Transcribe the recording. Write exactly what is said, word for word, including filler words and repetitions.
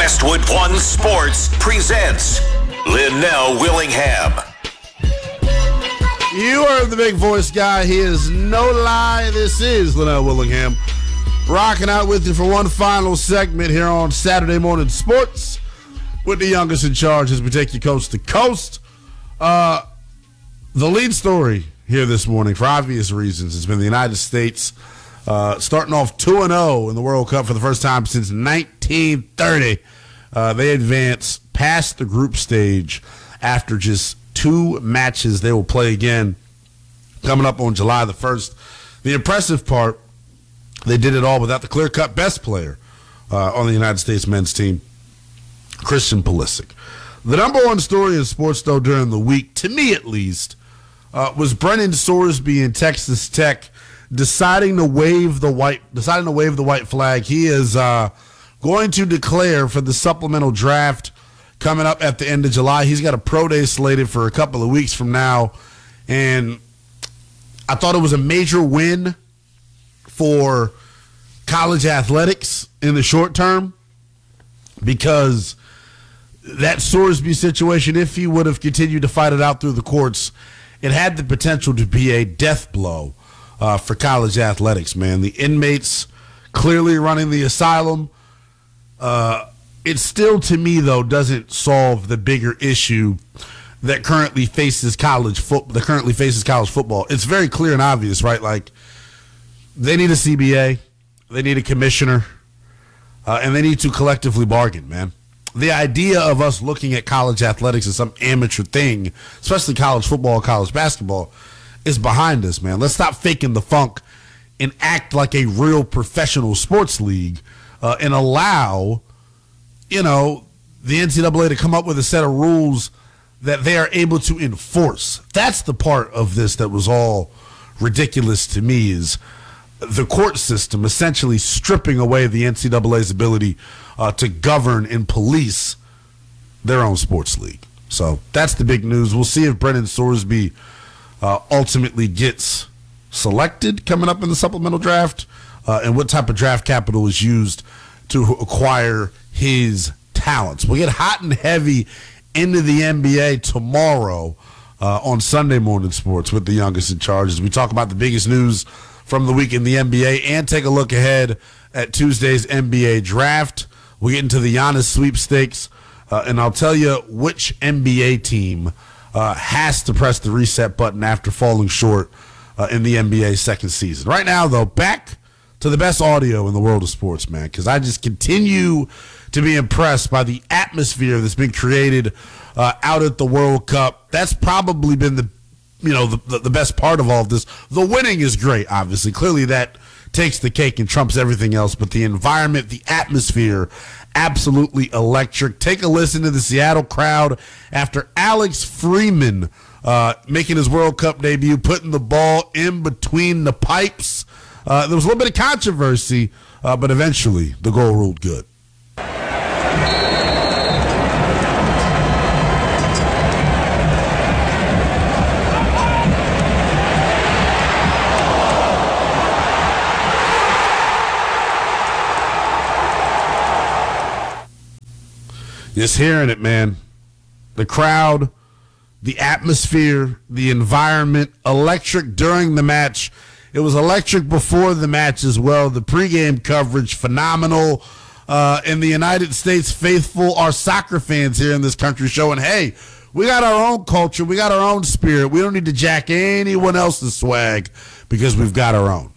Westwood One Sports presents Linnell Willingham. You heard the big voice guy. He is no lie. This is Linnell Willingham. Rocking out with you for one final segment here on Saturday Morning Sports with the youngest in charge as we take you coast to coast. Uh, the lead story here this morning, for obvious reasons, has been the United States uh, starting off two and oh in the World Cup for the first time since nineteen thirty. Uh, they advance past the group stage after just two matches. They will play again coming up on July the first. The impressive part, they did it all without the clear-cut best player uh, on the United States men's team, Christian Pulisic. The number one story in sports, though, during the week, to me at least, uh, was Brennan Sorsby in Texas Tech deciding to wave the white, deciding to wave the white flag. He is uh, going to declare for the supplemental draft coming up at the end of July. He's got a pro day slated for a couple of weeks from now, and I thought it was a major win for college athletics in the short term, because that Sorsby situation, if he would have continued to fight it out through the courts, it had the potential to be a death blow uh, for college athletics, man. The inmates clearly running the asylum. Uh, it still, to me, though, doesn't solve the bigger issue that currently faces college foot that currently faces college football. It's very clear and obvious, right? Like, they need a C B A, they need a commissioner, uh, and they need to collectively bargain, man. The idea of us looking at college athletics as some amateur thing, especially college football, college basketball, is behind us, man. Let's stop faking the funk and act like a real professional sports league uh, and allow, you know, the N C double A to come up with a set of rules that they are able to enforce. That's the part of this that was all ridiculous to me, is the court system essentially stripping away the N C double A's ability uh, to govern and police their own sports league. So that's the big news. We'll see if Brennan Sorsby uh, ultimately gets selected coming up in the supplemental draft uh, and what type of draft capital is used to acquire his talents. We'll get hot and heavy into the N B A tomorrow uh, on Sunday Morning Sports with the youngest in charge as we talk about the biggest news from the week in the N B A and take a look ahead at Tuesday's N B A draft. We'll get into the Giannis sweepstakes, uh, and I'll tell you which N B A team uh, has to press the reset button after falling short uh, in the N B A second season. Right now, though, back to the best audio in the world of sports, man, because I just continue to be impressed by the atmosphere that's been created uh, out at the World Cup. That's probably been the you know, the, the, the best part of all of this. The winning is great, obviously. Clearly that takes the cake and trumps everything else. But the environment, the atmosphere, absolutely electric. Take a listen to the Seattle crowd after Alex Freeman uh, making his World Cup debut, putting the ball in between the pipes. Uh, there was a little bit of controversy, uh, but eventually the goal ruled good. Just hearing it, man. The crowd, the atmosphere, the environment, electric during the match. It was electric before the match as well. The pregame coverage, phenomenal. Uh, and the United States faithful, our soccer fans here in this country showing, hey, we got our own culture. We got our own spirit. We don't need to jack anyone else's swag because we've got our own.